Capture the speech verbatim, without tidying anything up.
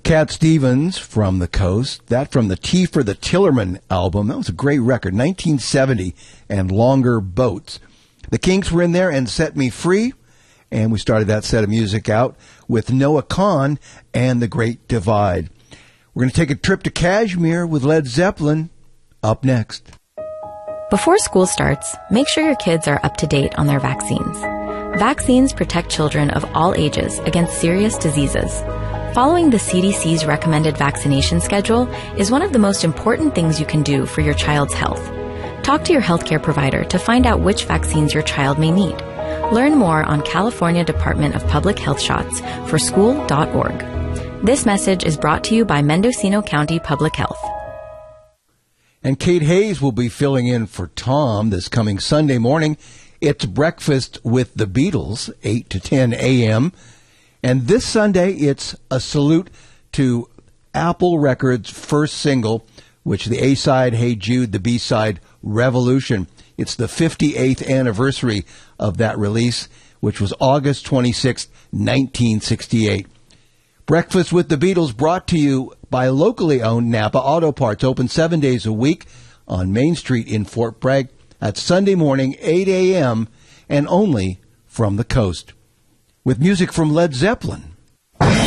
Cat Stevens from the Coast, that from the T for the Tillerman album. That was a great record, nineteen seventy, and Longer Boats. The Kinks were in there and Set Me Free, and we started that set of music out with Noah Kahan and The Great Divide. We're going to take a trip to Kashmir with Led Zeppelin up next. Before school starts, make sure your kids are up to date on their vaccines. Vaccines protect children of all ages against serious diseases. Following the C D C's recommended vaccination schedule is one of the most important things you can do for your child's health. Talk to your healthcare provider to find out which vaccines your child may need. Learn more on California Department of Public Health Shots for school dot org. This message is brought to you by Mendocino County Public Health. And Kate Hayes will be filling in for Tom this coming Sunday morning. It's Breakfast with the Beatles, eight to ten a.m., and this Sunday, it's a salute to Apple Records' first single, which the A-side, Hey Jude, the B-side, Revolution. It's the fifty-eighth anniversary of that release, which was August twenty-sixth, nineteen sixty-eight. Breakfast with the Beatles brought to you by locally owned Napa Auto Parts, open seven days a week on Main Street in Fort Bragg at Sunday morning, eight a.m., and only from the coast. With music from Led Zeppelin.